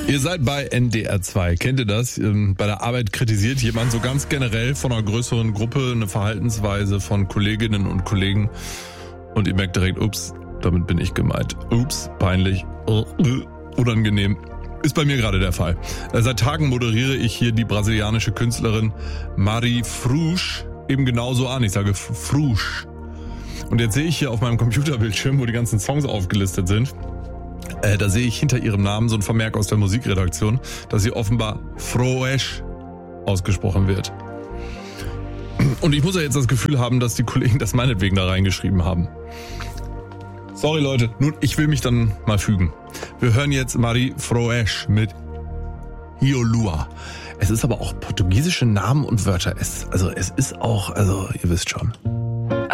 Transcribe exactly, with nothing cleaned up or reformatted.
Ihr seid bei N D R zwei. Kennt ihr das? Bei der Arbeit kritisiert jemand so ganz generell von einer größeren Gruppe eine Verhaltensweise von Kolleginnen und Kollegen und ihr merkt direkt, ups, damit bin ich gemeint. Ups, peinlich, unangenehm. Ist bei mir gerade der Fall. Seit Tagen moderiere ich hier die brasilianische Künstlerin Mari Frusch eben genauso an. Ich sage Frusch. Und jetzt sehe ich hier auf meinem Computerbildschirm, wo die ganzen Songs aufgelistet sind, äh, da sehe ich hinter ihrem Namen so ein Vermerk aus der Musikredaktion, dass sie offenbar Froesch ausgesprochen wird. Und ich muss ja jetzt das Gefühl haben, dass die Kollegen das meinetwegen da reingeschrieben haben. Sorry Leute, nun, ich will mich dann mal fügen. Wir hören jetzt Mari Froesch mit Hiolua. Es ist aber auch portugiesische Namen und Wörter. Es, also es ist auch, also ihr wisst schon.